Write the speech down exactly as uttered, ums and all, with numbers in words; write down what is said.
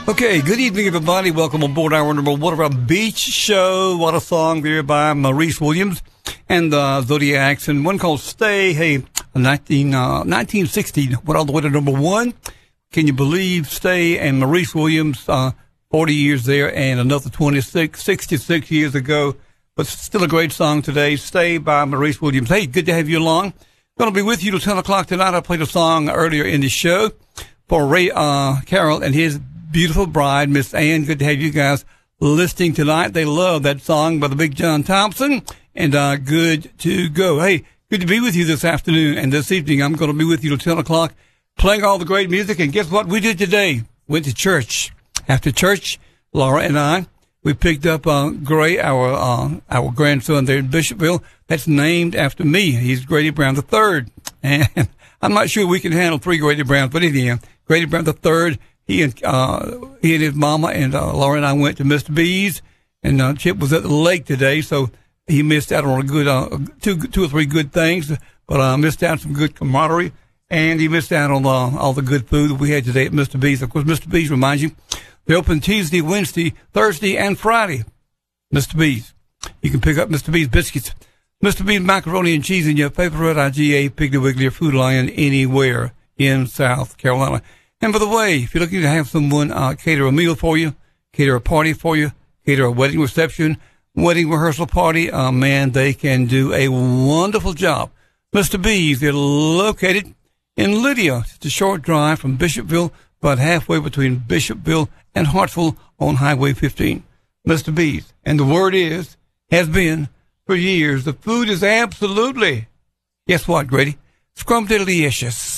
Okay, good evening, everybody. Welcome aboard our number one of our beach show. What a song there by Maurice Williams and the uh, Zodiacs, and one called Stay. Hey, nineteen, uh, nineteen sixty, went all the way to number one. Can you believe Stay and Maurice Williams, uh, forty years there and another twenty-six, sixty-six years ago. But still a great song today, Stay by Maurice Williams. Hey, good to have you along. Going to be with you till ten o'clock tonight. I played a song earlier in the show for Ray uh, Carroll and his beautiful bride, Miss Ann. Good to have you guys listening tonight. They love that song by the Big John Thompson, and uh, good to go. Hey, good to be with you this afternoon and this evening. I'm going to be with you till ten o'clock, playing all the great music. And guess what we did today? Went to church. After church, Laura and I, we picked up uh, Gray, our uh, our grandson there in Bishopville. That's named after me. He's Grady Brown the third. And I'm not sure we can handle three Grady Browns, but anyhow, Grady Brown the third. He and uh, he and his mama and uh, Laura and I went to Mister B's, and uh, Chip was at the lake today, so he missed out on a good uh, two two or three good things, but uh, missed out on some good camaraderie, and he missed out on uh, all the good food that we had today at Mister B's. Of course, Mister B's reminds you they're open Tuesday, Wednesday, Thursday, and Friday. Mister B's, you can pick up Mister B's biscuits, Mister B's macaroni and cheese, in your favorite I G A Piggly Wiggly or Food Lion anywhere in South Carolina. And by the way, if you're looking to have someone uh, cater a meal for you, cater a party for you, cater a wedding reception, wedding rehearsal party, uh, man, they can do a wonderful job. Mister B's, they're located in Lydia. It's a short drive from Bishopville, about halfway between Bishopville and Hartsville on Highway fifteen. Mister B's, and the word is, has been for years, the food is absolutely, guess what, Grady? Scrumptious.